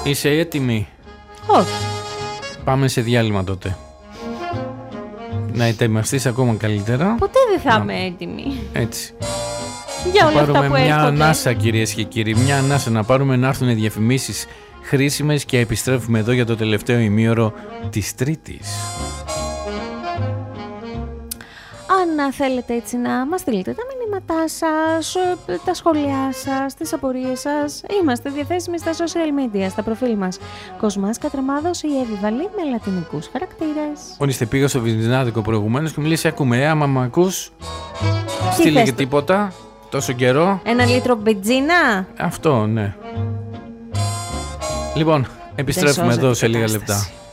Είσαι έτοιμη? Όχι. Πάμε σε διάλειμμα τότε. Να ετοιμαστείς ακόμα καλύτερα. Ποτέ δεν θα είμαι έτοιμη. Έτσι. Για όλα αυτά που πάρουμε μια έρχονται. ανάσα, κυρίες και κύριοι. Μια ανάσα να πάρουμε, να έρθουν διαφημίσεις χρήσιμες και επιστρέφουμε εδώ για το τελευταίο ημίωρο της Τρίτης. Αν θέλετε έτσι να μας στείλετε τα μηνύματά σας, τα σχόλιά σας, τις απορίες σας, είμαστε διαθέσιμοι στα social media, στα προφίλ μας. Κοσμάς Κατρεμάδος ή Εύη με λατινικούς χαρακτήρες. Όνειστε, πήγα στο Βυζαντινάδικο προηγουμένως και μου λέει: ακούμε, άμα μ' ακούς, στείλε και τίποτα, τόσο καιρό. 1 λίτρο μπετζίνα. Αυτό, ναι. Λοιπόν, επιστρέφουμε εδώ σε λίγα λεπτά.